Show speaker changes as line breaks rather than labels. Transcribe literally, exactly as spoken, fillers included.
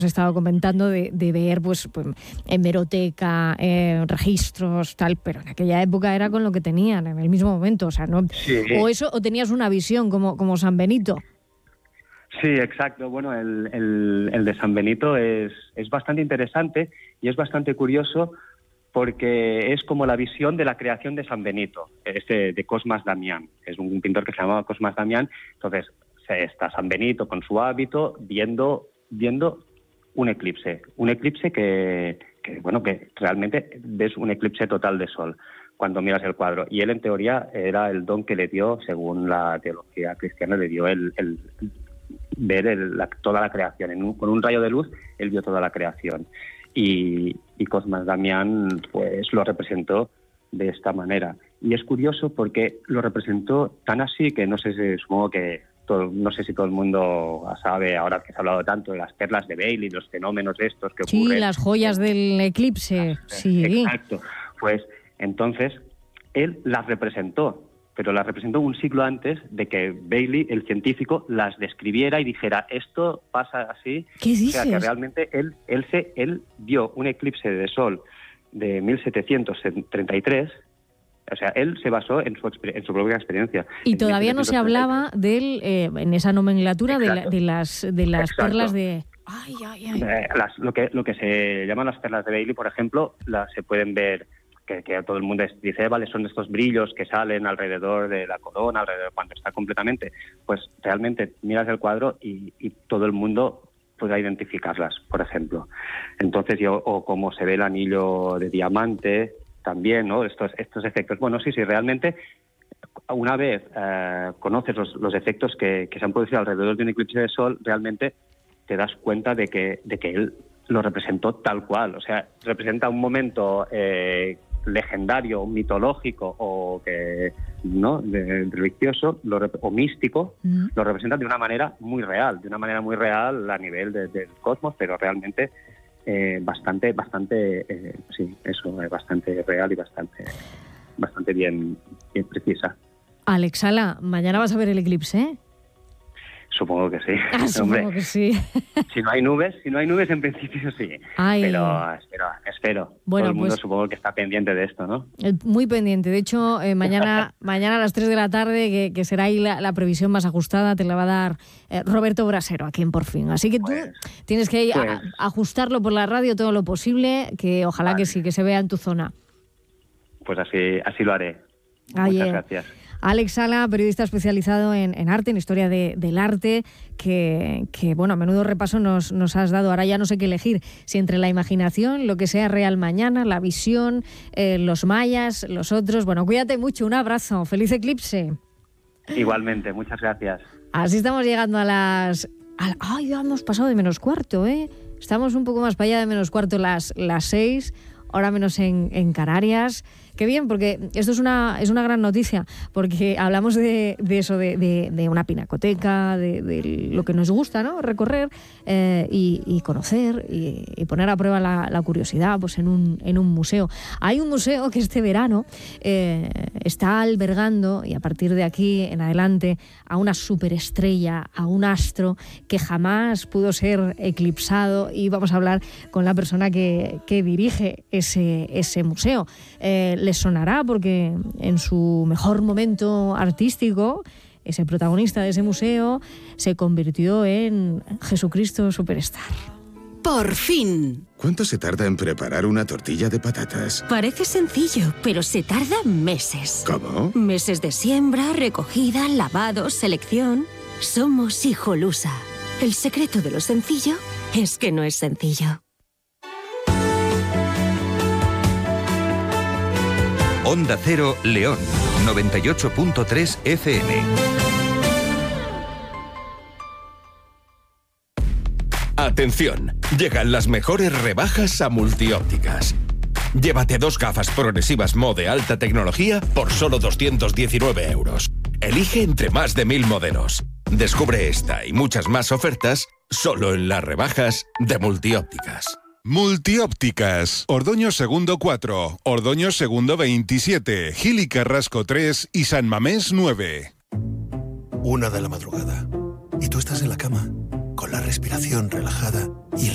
He estado comentando de, de ver pues, pues hemeroteca, eh, registros, tal, pero en aquella época era con lo que tenían en el mismo momento, o sea, no,
Sí.
o eso, o tenías una visión como, como San Benito.
Sí, exacto. Bueno, el, el, el de San Benito es, es bastante interesante y es bastante curioso porque es como la visión de la creación de San Benito, es de, de Cosmas Damián, es un pintor que se llamaba Cosmas Damián. Entonces está San Benito con su hábito viendo, viendo un eclipse, un eclipse que, que, bueno, que realmente ves un eclipse total de sol cuando miras el cuadro. Y él, en teoría, era el don que le dio, según la teología cristiana, le dio el, el ver el, la, toda la creación. En un, con un rayo de luz, él vio toda la creación. Y, y Cosmas Damián, pues, lo representó de esta manera. Y es curioso porque lo representó tan así que no sé si, supongo que Todo, no sé si todo el mundo sabe, ahora que se ha hablado tanto de las perlas de Bailey, los fenómenos estos que ocurren.
Sí, las joyas del eclipse, sí.
Exacto. Pues entonces él las representó, pero las representó un siglo antes de que Bailey, el científico, las describiera y dijera, esto pasa así.
¿Qué dices?
O sea, que realmente él, él, se, él vio un eclipse de sol de mil setecientos treinta y tres. O sea, él se basó en su, en su propia experiencia.
Y todavía no se hablaba de él, eh, en esa nomenclatura, de, la, de las, de las perlas de... Ay, ay, ay.
Eh, las, lo, que, lo que se llaman las perlas de Bailey, por ejemplo, las se pueden ver, que, que todo el mundo dice, vale, son estos brillos que salen alrededor de la corona, alrededor cuando está completamente. Pues realmente miras el cuadro y, y todo el mundo puede identificarlas, por ejemplo. Entonces, yo, o como se ve el anillo de diamante también, ¿no? Estos, estos efectos. Bueno, sí, sí, realmente una vez eh, conoces los, los efectos que, que se han producido alrededor de un eclipse de sol, realmente te das cuenta de que, de que él lo representó tal cual. O sea, representa un momento eh, legendario, mitológico o que no de, de religioso lo, o místico, mm. lo representa de una manera muy real, de una manera muy real a nivel de, del cosmos, pero realmente Eh, bastante, bastante, eh, sí, eso es bastante real y bastante, bastante bien, bien precisa.
Alex Sala, mañana vas a ver el eclipse, ¿eh?
Supongo que sí.
Ah, supongo Hombre, que sí.
Si no hay nubes, si no hay nubes, en principio sí.
Ay.
Pero espero, espero.
Bueno,
todo el mundo
pues,
supongo que está pendiente de esto, ¿no?
Muy pendiente. De hecho, eh, mañana, mañana a las tres de la tarde, que, que será ahí la, la previsión más ajustada, te la va a dar eh, Roberto Brasero, aquí en Por Fin. Así que pues, tú tienes que ir pues, a, a ajustarlo por la radio todo lo posible, que ojalá vale. que sí, que se vea en tu zona.
Pues así, así lo haré.
Ay,
Muchas
eh.
gracias.
Alex Sala, periodista especializado en, en arte, en historia de, del arte, que, que, bueno, a menudo repaso nos, nos has dado. Ahora ya no sé qué elegir, si entre la imaginación, lo que sea real mañana, la visión, eh, los mayas, los otros. Bueno, cuídate mucho, un abrazo, feliz eclipse.
Igualmente, muchas gracias.
Así estamos llegando a las... A, ay, ya hemos pasado de menos cuarto, ¿eh? Estamos un poco más para allá de menos cuarto las, las seis, ahora menos en, en Canarias. Qué bien, porque esto es una, es una gran noticia, porque hablamos de, de eso, de, de, de una pinacoteca, de, de lo que nos gusta, ¿no? Recorrer eh, y, y conocer y, y poner a prueba la, la curiosidad pues en, un, en un museo. Hay un museo que este verano eh, está albergando, y a partir de aquí en adelante, a una superestrella, a un astro que jamás pudo ser eclipsado, y vamos a hablar con la persona que, que dirige ese, ese museo. Eh, les sonará porque en su mejor momento artístico, ese protagonista de ese museo se convirtió en Jesucristo Superstar.
Por fin.
¿Cuánto se tarda en preparar una tortilla de patatas?
Parece sencillo, pero se tarda meses.
¿Cómo?
Meses de siembra, recogida, lavado, selección. Somos Hijolusa. El secreto de lo sencillo es que no es sencillo.
Onda Cero León, noventa y ocho punto tres F M.
Atención, llegan las mejores rebajas a Multiópticas. Llévate dos gafas progresivas Mo de alta tecnología por solo doscientos diecinueve euros. Elige entre más de mil modelos. Descubre esta y muchas más ofertas solo en las rebajas de Multiópticas.
Multiópticas, Ordoño Segundo cuatro, Ordoño Segundo veintisiete, Gil y Carrasco tres y San Mamés nueve.
Una de la madrugada y tú estás en la cama con la respiración relajada y el